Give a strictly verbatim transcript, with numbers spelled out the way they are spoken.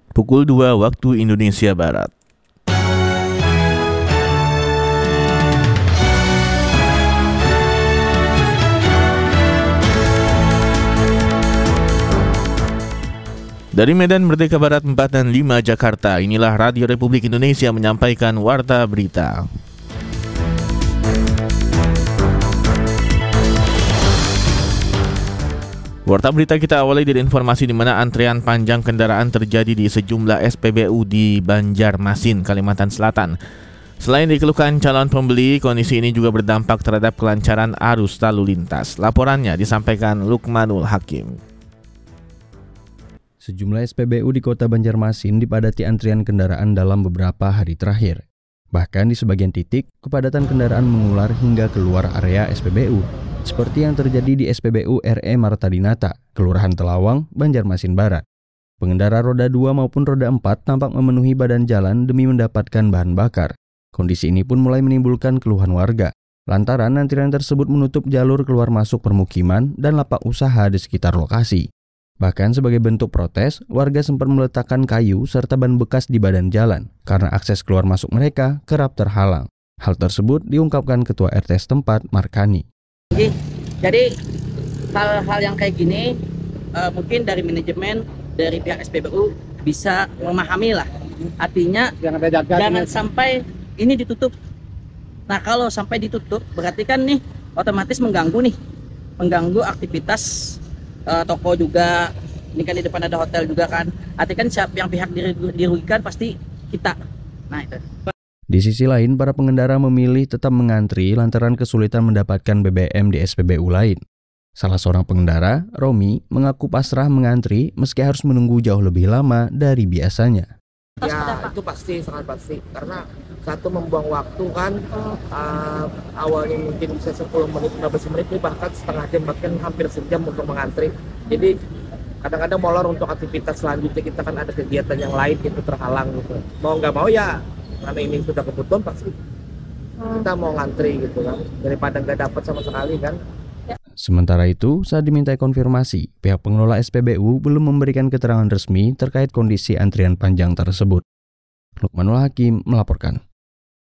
pukul dua waktu Indonesia Barat. Dari Medan Merdeka Barat empat dan lima Jakarta, inilah Radio Republik Indonesia menyampaikan Warta Berita. Warta Berita kita awali dari informasi di mana antrian panjang kendaraan terjadi di sejumlah S P B U di Banjarmasin, Kalimantan Selatan. Selain dikeluhkan calon pembeli, kondisi ini juga berdampak terhadap kelancaran arus lalu lintas. Laporannya disampaikan Lukmanul Hakim. Sejumlah S P B U di kota Banjarmasin dipadati antrian kendaraan dalam beberapa hari terakhir. Bahkan di sebagian titik, kepadatan kendaraan mengular hingga keluar area S P B U. Seperti yang terjadi di S P B U R E Marta Dinata, Kelurahan Telawang, Banjarmasin Barat. Pengendara roda dua maupun roda empat tampak memenuhi badan jalan demi mendapatkan bahan bakar. Kondisi ini pun mulai menimbulkan keluhan warga. Lantaran antrian tersebut menutup jalur keluar masuk permukiman dan lapak usaha di sekitar lokasi. Bahkan sebagai bentuk protes, warga sempat meletakkan kayu serta ban bekas di badan jalan karena akses keluar masuk mereka kerap terhalang. Hal tersebut diungkapkan Ketua R T setempat, Markani. Jadi hal-hal yang kayak gini uh, mungkin dari manajemen, dari pihak S P B U bisa memahami lah. Artinya jangan, jangan sampai ini ditutup. Nah kalau sampai ditutup berarti kan nih otomatis mengganggu nih, mengganggu aktivitas uh, toko juga. Ini kan di depan ada hotel juga kan. Artinya kan siapa yang pihak dirugikan pasti kita. Nah itu. Di sisi lain, para pengendara memilih tetap mengantri lantaran kesulitan mendapatkan B B M di S P B U lain. Salah seorang pengendara, Romi, mengaku pasrah mengantri meski harus menunggu jauh lebih lama dari biasanya. Ya, itu pasti, sangat pasti. Karena satu membuang waktu kan, uh, awalnya mungkin bisa sepuluh menit, lima belas menit, bahkan setengah jam, bahkan hampir sejam untuk mengantri. Jadi kadang-kadang molor untuk aktivitas selanjutnya, kita kan ada kegiatan yang lain itu terhalang gitu. Mau nggak mau ya, karena ini sudah kebutuhan pasti kita mau ngantri gitu kan, daripada nggak dapat sama sekali kan. Sementara itu, saat dimintai konfirmasi, pihak pengelola S P B U belum memberikan keterangan resmi terkait kondisi antrian panjang tersebut. Lukmanul Hakim melaporkan.